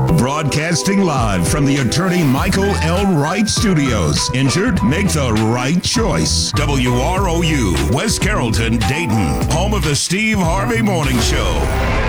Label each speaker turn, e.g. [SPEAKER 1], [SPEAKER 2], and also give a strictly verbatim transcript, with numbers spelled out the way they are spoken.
[SPEAKER 1] Broadcasting live from the attorney Michael L. Wright Studios. Injured? Make the right choice. W R O U, West Carrollton, Dayton. Home of the Steve Harvey Morning Show.